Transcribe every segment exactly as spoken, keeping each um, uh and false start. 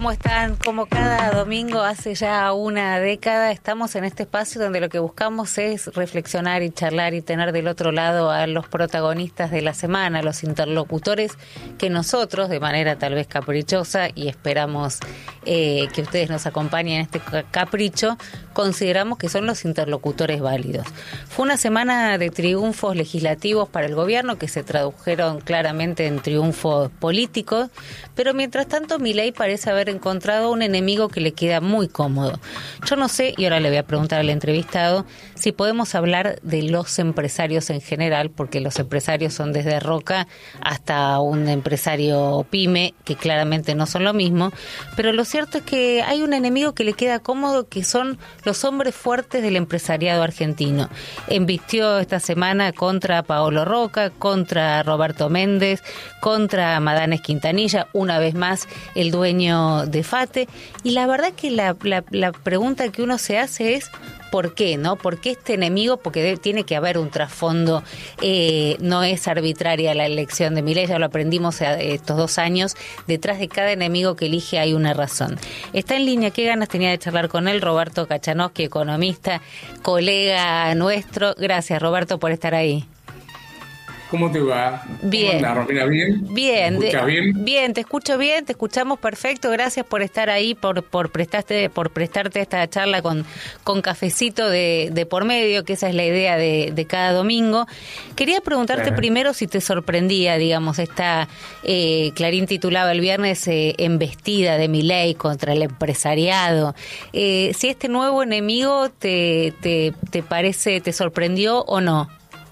¿Cómo están? Como cada domingo hace ya una década estamos en este espacio donde lo que buscamos es reflexionar y charlar y tener del otro lado a los protagonistas de la semana, los interlocutores que nosotros, de manera tal vez caprichosa, y esperamos eh, que ustedes nos acompañen en este capricho, consideramos que son los interlocutores válidos. Fue una semana de triunfos legislativos para el gobierno que se tradujeron claramente en triunfos políticos, pero mientras tanto Milei parece haber encontrado un enemigo que le queda muy cómodo. Yo no sé, y ahora le voy a preguntar al entrevistado, si podemos hablar de los empresarios en general, porque los empresarios son desde Roca hasta un empresario pyme, que claramente no son lo mismo, pero lo cierto es que hay un enemigo que le queda cómodo, que son los hombres fuertes del empresariado argentino. Embistió esta semana contra Paolo Roca, contra Roberto Méndez, contra Madanes Quintanilla, una vez más el dueño de FATE, y la verdad que la, la, la pregunta que uno se hace es ¿por qué? ¿No? ¿Por qué este enemigo? Porque debe, tiene que haber un trasfondo, eh, no es arbitraria la elección de Milei, ya lo aprendimos estos dos años, detrás de cada enemigo que elige hay una razón. Está en línea, qué ganas tenía de charlar con él, Roberto Kachanowski, economista, colega nuestro. Gracias, Roberto, por estar ahí. ¿Cómo te va? Bien. ¿Cómo andás, Romina? ¿Bien? Bien. ¿Me escuchas bien? Bien, te escucho bien, te escuchamos perfecto. Gracias por estar ahí, por por prestarte, por prestarte esta charla con, con cafecito de, de por medio, que esa es la idea de, de cada domingo. Quería preguntarte claro. primero si te sorprendía, digamos, esta, eh, Clarín titulaba el viernes, eh, embestida de Milei contra el empresariado. Eh, si este nuevo enemigo te, te, te parece, te sorprendió o no.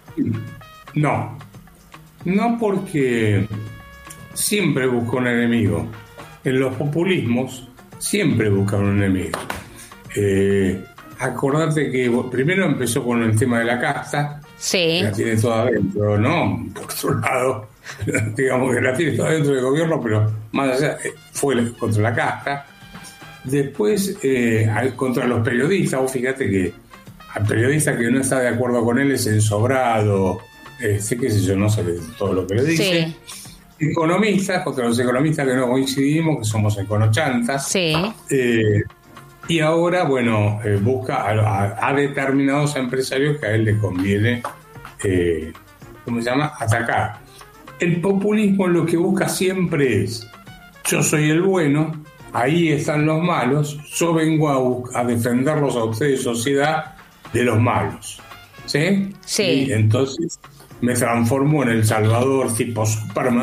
No, no, porque siempre busca un enemigo. En los populismos siempre buscan un enemigo. Eh, acordate que primero empezó con el tema de la casta, sí. Que la tiene toda adentro, ¿no? Por otro lado, digamos que la tiene toda dentro del gobierno, pero más allá fue contra la casta. Después, eh, contra los periodistas. Vos fíjate que al periodista que no está de acuerdo con él es ensobrado. Eh, sé que yo no sé todo lo que le dice. Sí. Economistas, contra los economistas que no coincidimos, que somos econochantas. Sí. Eh, y ahora, bueno, eh, busca a, a, a determinados empresarios que a él le conviene, eh, ¿cómo se llama? Atacar. El populismo lo que busca siempre es: yo soy el bueno, ahí están los malos, yo vengo a, a defenderlos a ustedes, sociedad, de los malos. ¿Sí? Sí. Y entonces me transformo en El Salvador tipo Superman.